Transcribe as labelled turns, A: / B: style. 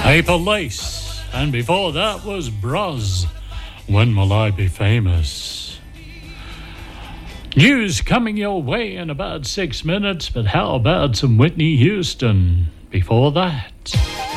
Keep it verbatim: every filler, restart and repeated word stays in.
A: Paper Lace, and before that was Bros. When Will I Be Famous? News coming your way in about six minutes, but how about some Whitney Houston before that?